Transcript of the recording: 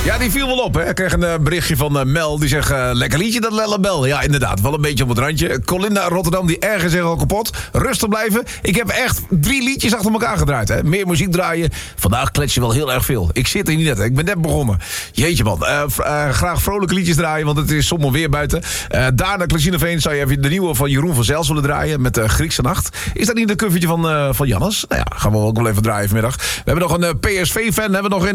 Ja, die viel wel op, hè. Ik kreeg een berichtje van Mel. Die zegt, lekker liedje dat Lellebel. Ja, inderdaad, wel een beetje op het randje. Colinda uit Rotterdam, die ergens zich al kapot. Rustig blijven. Ik heb echt 3 liedjes achter elkaar gedraaid, hè. Meer muziek draaien. Vandaag klets je wel heel erg veel. Ik zit er niet net, hè. Ik ben net begonnen. Jeetje, man. Graag vrolijke liedjes draaien, want het is zomer weer buiten. Daarna, Klesineveen, zou je even de nieuwe van Jeroen van Zels willen draaien. Met Griekse Nacht. Is dat niet een covertje van Jannes? Nou ja, gaan we ook wel even draaien vanmiddag. We hebben nog een PSV-fan, hebben we nog in.